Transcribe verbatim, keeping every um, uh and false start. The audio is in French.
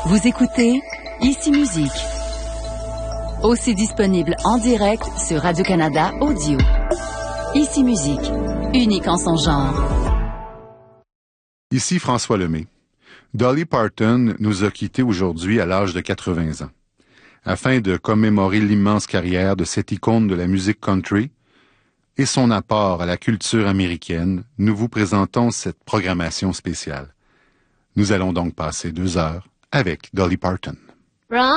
Vous écoutez Ici Musique. Aussi disponible en direct sur Radio-Canada Audio. Ici Musique, unique en son genre. Ici François Lemay. Dolly Parton nous a quittés aujourd'hui à l'âge de quatre-vingts ans. Afin de commémorer l'immense carrière de cette icône de la musique country et son apport à la culture américaine, nous vous présentons cette programmation spéciale. Nous allons donc passer deux heures avec Dolly Parton.